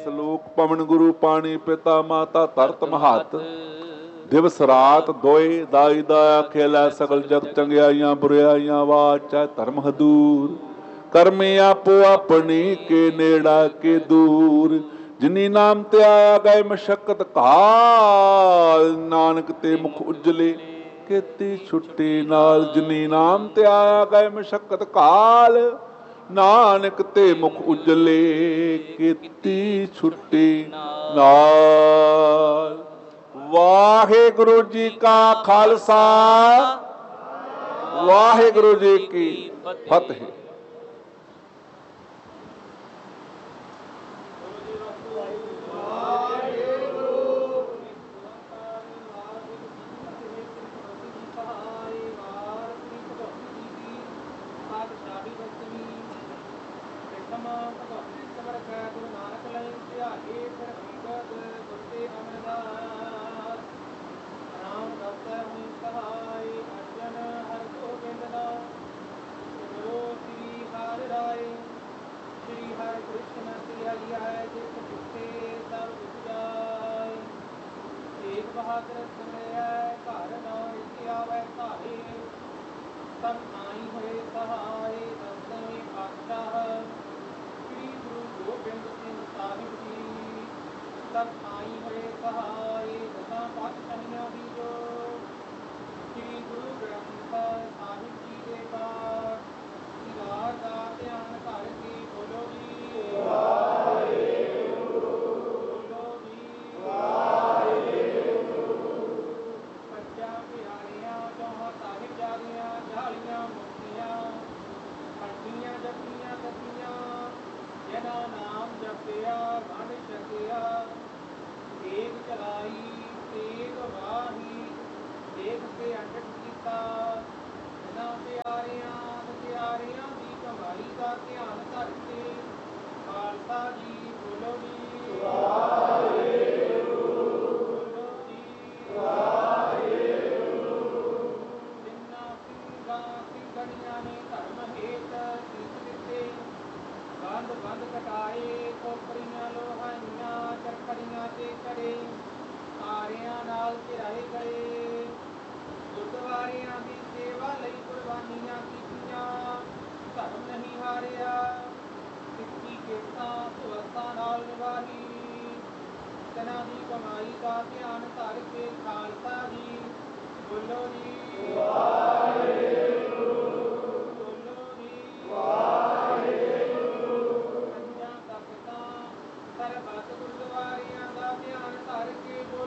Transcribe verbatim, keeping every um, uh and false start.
ਸਲੋਕ ਪਵਨ ਗੁਰੂ ਪਾਣੀ ਪਿਤਾ ਮਾਤਾ ਧਰਤ ਮਹੱਤ ਦਿਵਸ ਰਾਤ ਦੋਏ ਦਾਈ ਦਾ ਆਖਿਆ ਸਗਲ ਜਗ ਚੰਗਿਆਈਆਂ ਬੁਰਿਆਈਆਂ ਬਾਤ ਚਾਹੇ ਧਰਮ ਹਦੂਰ ਕਰਮੇ ਆਪੋ ਆਪਣੀ ਕੇ ਨੇੜਾ ਕੇ ਦੂਰ ਜਿਨੀ ਨਾਮ ਤੇ ਆਇਆ ਗਏ ਮਸ਼ਕਤ ਕਾਲ ਨਾਨਕ ਤੇ ਮੁਖ ਉਜਲੇ ਕੀਤੀ ਛੁੱਟੀ ਨਾਲ ਜਿਨੀ ਨਾਮ ਤੇ ਆਇਆ ਗਏ ਮਸ਼ਕਤ ਕਾਲ ਨਾਨਕ ਤੇ ਮੁਖ ਉਜਲੇ ਕੀਤੀ ਛੁੱਟੀ ਨਾਲ। ਵਾਹਿਗੁਰੂ ਜੀ ਕਾ ਖਾਲਸਾ ਵਾਹਿਗੁਰੂ ਜੀ ਕੀ ਫਤਿਹ। ਗੁਰਦੁਆਰੇ